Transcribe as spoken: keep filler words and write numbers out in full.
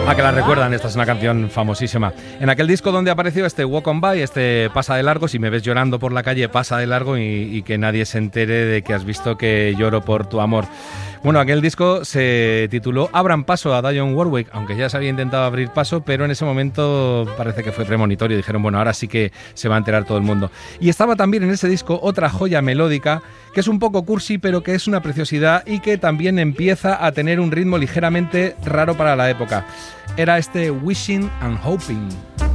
Ah, que la recuerdan, esta es una canción famosísima. En aquel disco donde apareció este Walk On By, este pasa de largo, si me ves llorando por la calle, pasa de largo y, y que nadie se entere de que has visto que lloro por tu amor. Bueno, aquel disco se tituló Abran paso a Dionne Warwick, aunque ya se había intentado abrir paso, pero en ese momento parece que fue premonitorio. Dijeron, bueno, ahora sí que se va a enterar todo el mundo. Y estaba también en ese disco otra joya melódica, que es un poco cursi, pero que es una preciosidad y que también empieza a tener un ritmo ligeramente raro para la época. Era este Wishing and Hoping.